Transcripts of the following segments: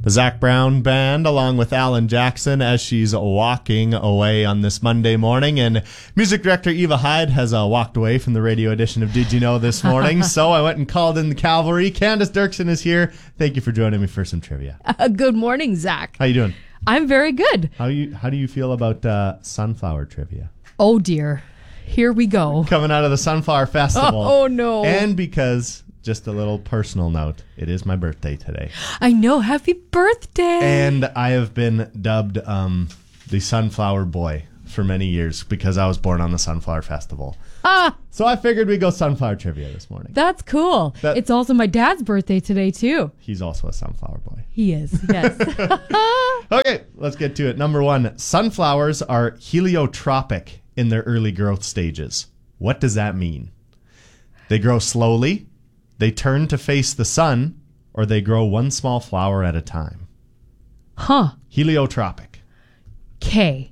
The Zac Brown Band, along with Alan Jackson, as she's walking away on this Monday morning. And music director Eva Hyde has walked away from the radio edition of Did You Know this morning. So I went and called in the cavalry. Candace Dirksen is here. Thank you for joining me for some trivia. Good morning, Zach. How you doing? I'm very good. How do you feel about sunflower trivia? Oh, dear. Here we go. Coming out of the Sunflower Festival. Oh, no. And because... just a little personal note. It is my birthday today. I know. Happy birthday. And I have been dubbed the Sunflower Boy for many years because I was born on the Sunflower Festival. So I figured we'd go sunflower trivia this morning. That's cool. It's also my dad's birthday today, too. He's also a sunflower boy. He is, yes. Okay, let's get to it. Number one, sunflowers are heliotropic in their early growth stages. What does that mean? They grow slowly, they turn to face the sun, or they grow one small flower at a time. Heliotropic. Okay.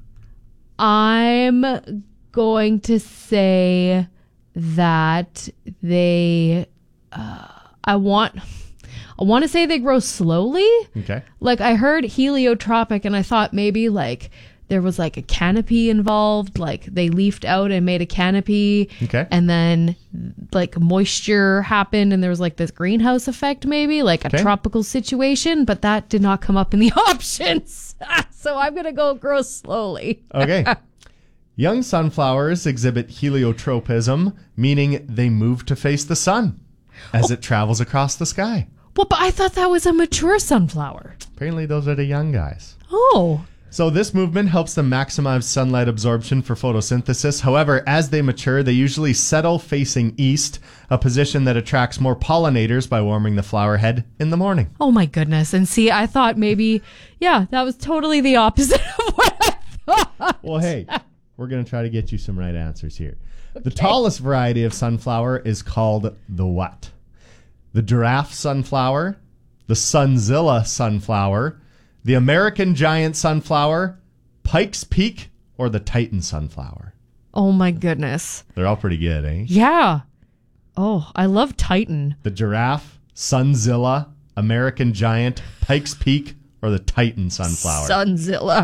I'm going to say that they... I want to say they grow slowly. Okay. Like, I heard heliotropic, and I thought maybe, like, there was, like, a canopy involved. Like, they leafed out and made a canopy. Okay. And then, like, moisture happened, and there was, like, this greenhouse effect, maybe, like a tropical situation. But that did not come up in the options. So I'm going to go grow slowly. Okay. Young sunflowers exhibit heliotropism, meaning they move to face the sun as it travels across the sky. Well, but I thought that was a mature sunflower. Apparently, those are the young guys. Oh. So this movement helps them maximize sunlight absorption for photosynthesis. However, as they mature, they usually settle facing east, a position that attracts more pollinators by warming the flower head in the morning. Oh, my goodness. And see, I thought maybe, that was totally the opposite of what I thought. Well, hey, we're going to try to get you some right answers here. Okay. The tallest variety of sunflower is called the what? The giraffe sunflower, the Sunzilla sunflower, the American giant sunflower, Pike's Peak, or the Titan sunflower? Oh, my goodness. They're all pretty good, eh? Yeah. Oh, I love Titan. The giraffe, Sunzilla, American giant, Pike's Peak, or the Titan sunflower? Sunzilla.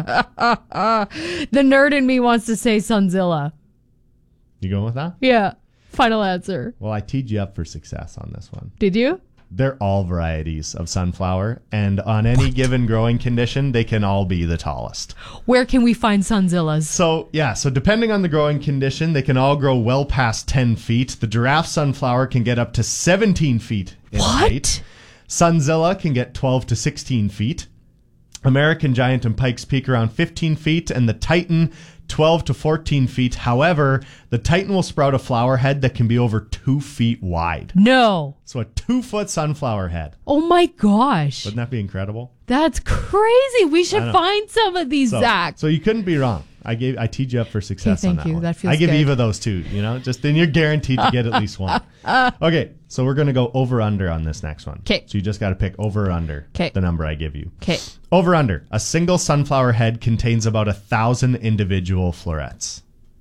The nerd in me wants to say Sunzilla. You going with that? Yeah. Final answer. Well, I teed you up for success on this one. Did you? They're all varieties of sunflower, and on any given growing condition, they can all be the tallest. Where can we find Sunzillas? So depending on the growing condition, they can all grow well past 10 feet. The giraffe sunflower can get up to 17 feet in height. Sunzilla can get 12 to 16 feet. American giant and Pike's Peak around 15 feet, and the Titan 12 to 14 feet. However, the Titan will sprout a flower head that can be over 2 feet wide. No. So a 2-foot sunflower head. Oh my gosh. Wouldn't that be incredible? That's crazy. We should find some of these, Zach. So you couldn't be wrong. I teed you up for success on that one. That feels I give good. Eva those two, just then you're guaranteed to get at least one. Okay, so we're going to go over-under on this next one. Okay. So you just got to pick over or under the number I give you. Okay. Over-under. A single sunflower head contains about 1,000 individual florets.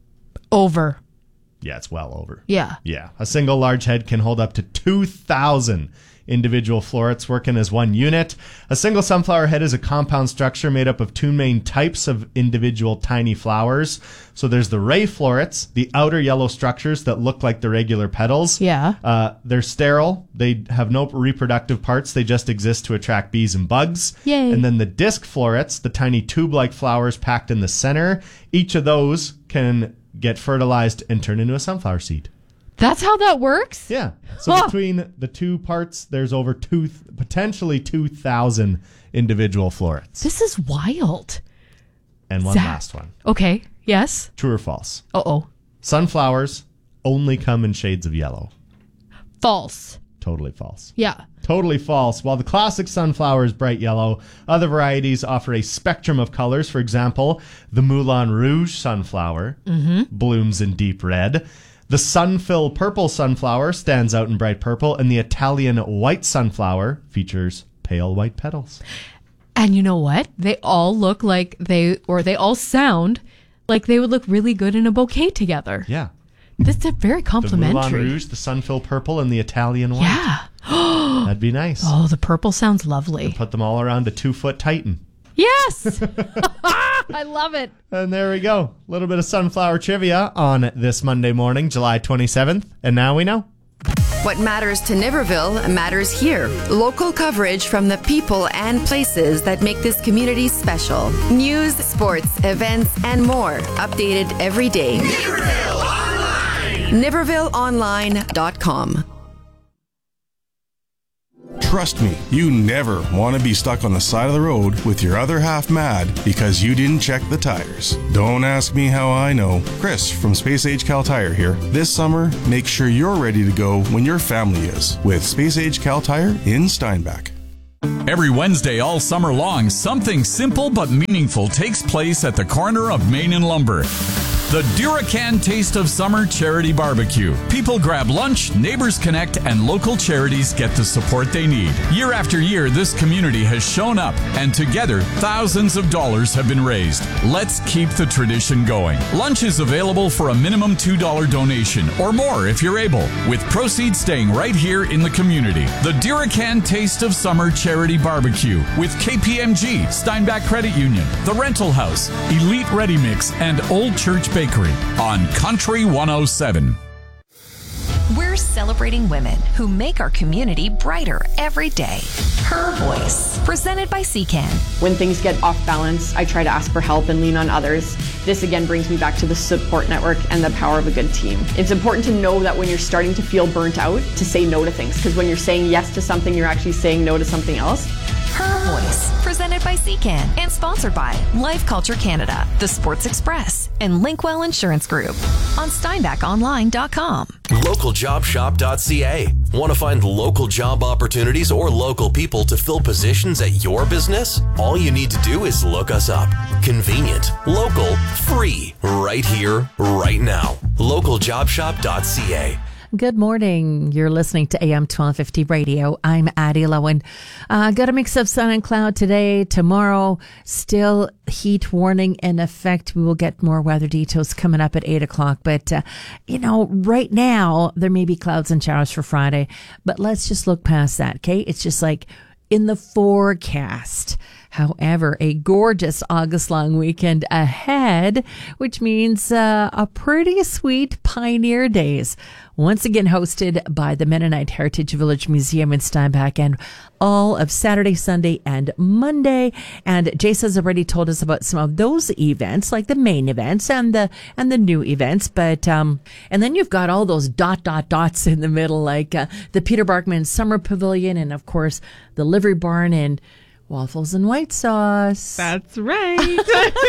Over. Yeah, it's well over. Yeah. Yeah. A single large head can hold up to 2,000 individual florets working as one unit. A single sunflower head is a compound structure made up of two main types of individual tiny flowers. So there's the ray florets, the outer yellow structures that look like the regular petals. Yeah. They're sterile. They have no reproductive parts. They just exist to attract bees and bugs. Yay. And then the disc florets, the tiny tube-like flowers packed in the center. Each of those can get fertilized and turn into a sunflower seed. That's how that works? Yeah. So between the two parts, there's over potentially 2,000 individual florets. This is wild. And one last one. Okay. Yes. True or false? Uh-oh. Sunflowers only come in shades of yellow. False. Totally false. Yeah. Totally false. While the classic sunflower is bright yellow, other varieties offer a spectrum of colors. For example, the Moulin Rouge sunflower blooms in deep red. The Sunfill purple sunflower stands out in bright purple, and the Italian white sunflower features pale white petals. And you know what? They all look like they all sound like they would look really good in a bouquet together. Yeah. This is very The Moulin complimentary. Rouge, the Sunfill Purple, and the Italian White. Yeah. That'd be nice. Oh, the purple sounds lovely. Put them all around a 2-foot Titan. Yes. I love it. And there we go. A little bit of sunflower trivia on this Monday morning, July 27th. And now we know. What matters to Niverville matters here. Local coverage from the people and places that make this community special. News, sports, events, and more. Updated every day. Niverville Online. NivervilleOnline.com. Trust me, you never want to be stuck on the side of the road with your other half mad because you didn't check the tires. Don't ask me how I know. Chris from Space Age Cal Tire here. This summer, make sure you're ready to go when your family is with Space Age Cal Tire in Steinbach. Every Wednesday all summer long, something simple but meaningful takes place at the corner of Main and Lumber. The Duracan Taste of Summer Charity Barbecue. People grab lunch, neighbors connect, and local charities get the support they need. Year after year, this community has shown up, and together, thousands of dollars have been raised. Let's keep the tradition going. Lunch is available for a minimum $2 donation, or more if you're able, with proceeds staying right here in the community. The Duracan Taste of Summer Charity Barbecue with KPMG, Steinbach Credit Union, The Rental House, Elite Ready Mix, and Old Church Bakery on Country 107. We're celebrating women who make our community brighter every day. Her Voice, presented by CCAN. When things get off balance, I try to ask for help and lean on others. This again brings me back to the support network and the power of a good team. It's important to know that when you're starting to feel burnt out, to say no to things, because when you're saying yes to something, you're actually saying no to something else. Her Voice, presented by CCAN and sponsored by Life Culture Canada, The Sports Express, and Linkwell Insurance Group on SteinbachOnline.com. LocalJobShop.ca. Want to find local job opportunities or local people to fill positions at your business? All you need to do is look us up. Convenient, local, free, right here, right now. LocalJobShop.ca. Good morning. You're listening to AM 1250 Radio. I'm Addie Lowen. Got a mix of sun and cloud today. Tomorrow, still heat warning in effect. We will get more weather details coming up at 8 o'clock. But, right now, there may be clouds and showers for Friday. But let's just look past that, okay? It's just like in the forecast. However, a gorgeous August long weekend ahead, which means a pretty sweet Pioneer Days. Once again hosted by the Mennonite Heritage Village Museum in Steinbach, and all of Saturday, Sunday, and Monday. And Jace has already told us about some of those events, like the main events and the new events. But and then you've got all those dots in the middle, like the Peter Barkman Summer Pavilion, and of course the Livery Barn and waffles and white sauce. That's right.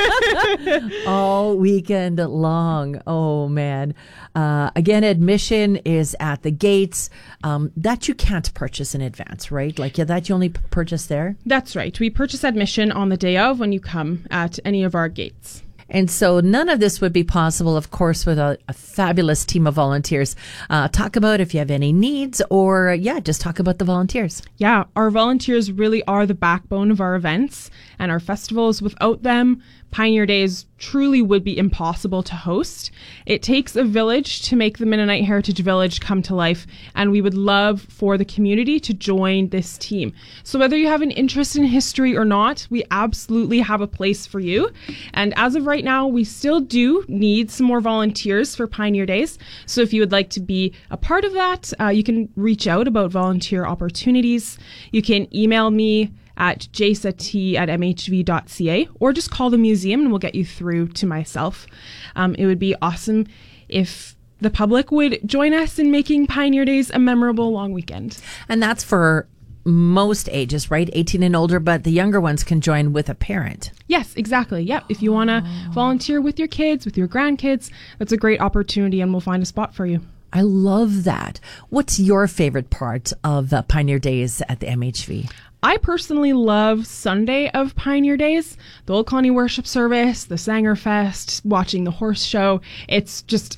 All weekend long. Oh, man. Again, admission is at the gates. That you can't purchase in advance, right? Like, that you only purchase there? That's right. We purchase admission on the day of when you come at any of our gates. And so none of this would be possible, of course, with a fabulous team of volunteers. Talk about if you have any needs or, just talk about the volunteers. Yeah, our volunteers really are the backbone of our events and our festivals. Without them, Pioneer Days truly would be impossible to host. It takes a village to make the Mennonite Heritage Village come to life, and we would love for the community to join this team. So whether you have an interest in history or not, we absolutely have a place for you. And as of right now, we still do need some more volunteers for Pioneer Days. So if you would like to be a part of that, you can reach out about volunteer opportunities. You can email me at jaset@mhv.ca, or just call the museum and we'll get you through to myself. It would be awesome if the public would join us in making Pioneer Days a memorable long weekend. And that's for most ages, right? 18 and older, but the younger ones can join with a parent. Yes, exactly. Yep. If you want to volunteer with your kids, with your grandkids, that's a great opportunity and we'll find a spot for you. I love that. What's your favorite part of Pioneer Days at the MHV? I personally love Sunday of Pioneer Days, the Old Colony Worship Service, the Sanger Fest, watching the horse show. It's just